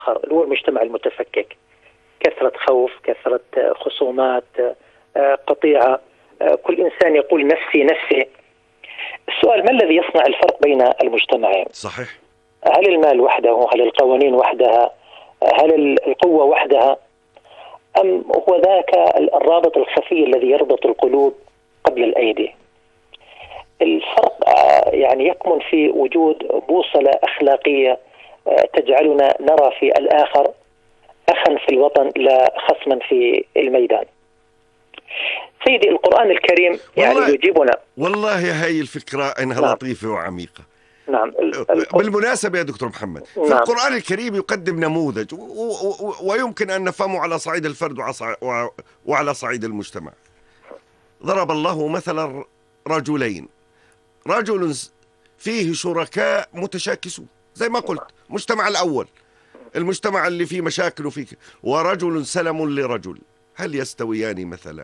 هو المجتمع المتفكك، كثرة خوف، كثرة خصومات، قطيعة، كل إنسان يقول نفسي نفسي. السؤال: ما الذي يصنع الفرق بين المجتمعين؟ صحيح. هل المال وحده؟ هل القوانين وحدها؟ هل القوة وحدها؟ أم هو ذاك الرابط الخفي الذي يربط القلوب قبل الأيدي؟ الفرق يعني يكمن في وجود بوصلة أخلاقية تجعلنا نرى في الآخر أخا في الوطن لا خصما في الميدان. سيدي، القرآن الكريم يعني يجيبنا. والله هاي الفكرة إنها نعم. لطيفة وعميقة. نعم. بالمناسبة يا دكتور محمد، في نعم. القرآن الكريم يقدم نموذج ويمكن أن نفهمه على صعيد الفرد وعلى صعيد المجتمع. ضرب الله مثلا رجلين، رجل فيه شركاء متشاكسون زي ما قلت، المجتمع الأول، المجتمع اللي فيه مشاكل وفيه، ورجل سلم لرجل، هل يستويان مثلا؟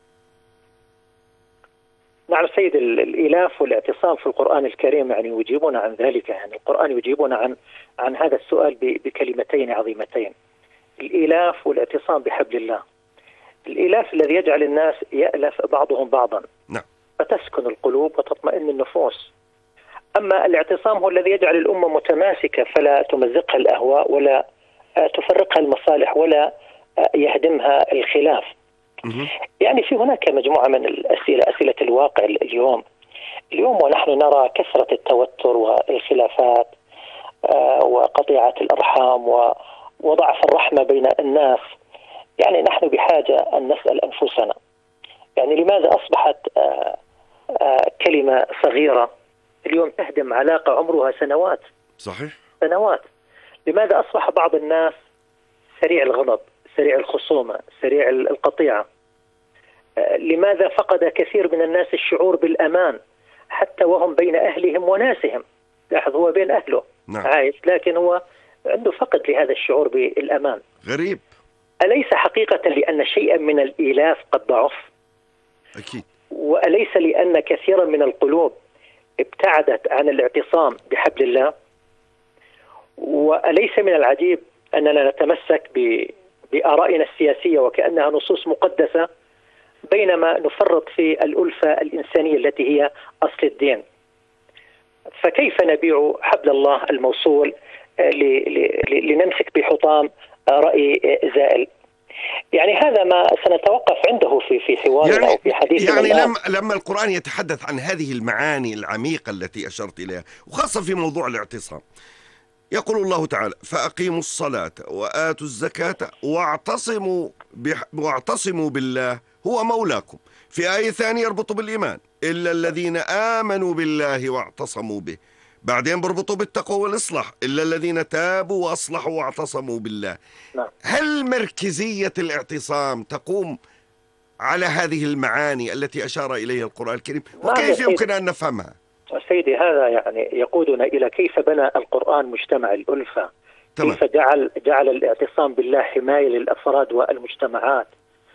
نعم سيد، الإلاف والاعتصام في القرآن الكريم يعني يجيبون عن ذلك. يعني القرآن يجيبون عن هذا السؤال بكلمتين عظيمتين: الإلاف والاعتصام بحبل الله. الإلاف الذي يجعل الناس يألف بعضهم بعضا، نعم، فتسكن القلوب وتطمئن النفوس. أما الاعتصام هو الذي يجعل الأمة متماسكة، فلا تمزقها الأهواء ولا تفرقها المصالح ولا يهدمها الخلاف. يعني في هناك مجموعة من الأسئلة، أسئلة الواقع اليوم ونحن نرى كثرة التوتر والخلافات وقطيعة الأرحام وضعف الرحمة بين الناس. يعني نحن بحاجة أن نسأل أنفسنا، يعني لماذا أصبحت كلمة صغيرة اليوم تهدم علاقة عمرها سنوات؟ صحيح، سنوات. لماذا أصبح بعض الناس سريع الغضب، سريع الخصومة، سريع القطيعة؟ لماذا فقد كثير من الناس الشعور بالأمان حتى وهم بين أهلهم وناسهم؟ لاحظ، هو بين أهله نعم، عايش، لكن هو عنده فقد لهذا الشعور بالأمان. غريب. أليس حقيقة لأن شيئا من الإيلاف قد ضعف؟ أكيد. وأليس لأن كثيرا من القلوب ابتعدت عن الاعتصام بحبل الله؟ وأليس من العجيب أننا نتمسك بآرائنا السياسية وكأنها نصوص مقدسة، بينما نفرط في الألفة الإنسانية التي هي أصل الدين؟ فكيف نبيع حبل الله الموصول لنمسك بحطام رأي زائل؟ يعني هذا ما سنتوقف عنده في حوارنا وفي حديثنا. يعني لما القرآن يتحدث عن هذه المعاني العميقة التي أشرت إليها، وخاصة في موضوع الاعتصام، يقول الله تعالى: فأقيموا الصلاة وآتوا الزكاة واعتصموا بالله هو مولاكم. في آية ثانية يربط بالإيمان: إلا الذين آمنوا بالله واعتصموا به. بعدين بربطوا بالتقوى والإصلاح: إلا الذين تابوا وأصلحوا واعتصموا بالله. نعم. هل مركزية الاعتصام تقوم على هذه المعاني التي أشار إليها القرآن الكريم؟ وكيف يمكن أن نفهمها؟ سيدي، هذا يعني يقودنا إلى كيف بنى القرآن مجتمع الألفة. تمام. كيف جعل الاعتصام بالله حماية للأفراد والمجتمعات.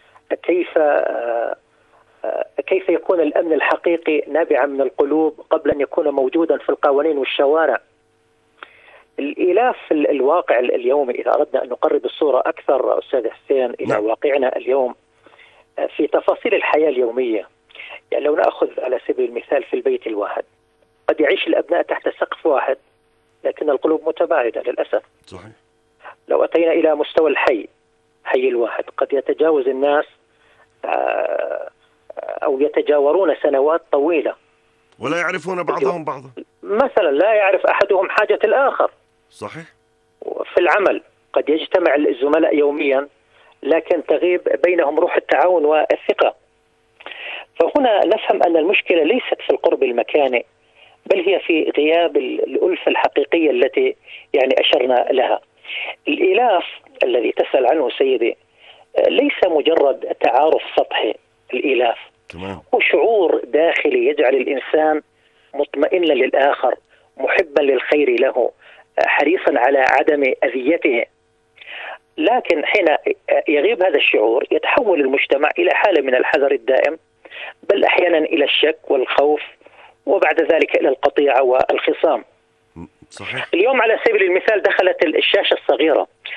كيف يكون الأمن الحقيقي نابعا من القلوب قبل أن يكون موجودا في القوانين والشوارع. الإلاف في الواقع اليومي، إذا أردنا أن نقرب الصورة أكثر أستاذ حسين إلى واقعنا اليوم في تفاصيل الحياة اليومية، يعني لو نأخذ على سبيل المثال في البيت الواحد، قد يعيش الأبناء تحت سقف واحد لكن القلوب متباعدة للأسف. صحيح. لو أتينا إلى مستوى حي الواحد، قد يتجاوز الناس أو يتجاورون سنوات طويلة ولا يعرفون بعضهم بعضا. مثلا لا يعرف أحدهم حاجة الآخر. صحيح. في العمل قد يجتمع الزملاء يوميا لكن تغيب بينهم روح التعاون والثقة. فهنا نفهم أن المشكلة ليست في القرب المكاني، بل هي في غياب الألفة الحقيقية التي يعني أشرنا لها. الإلاف الذي تسأل عنه سيدي ليس مجرد تعارف سطحي. الإلاف هو شعور داخلي يجعل الإنسان مطمئنا للآخر، محبا للخير له، حريصا على عدم أذيته. لكن حين يغيب هذا الشعور يتحول المجتمع إلى حالة من الحذر الدائم، بل أحيانا إلى الشك والخوف، وبعد ذلك إلى القطيعة والخصام. صحيح. اليوم على سبيل المثال دخلت الشاشة الصغيرة،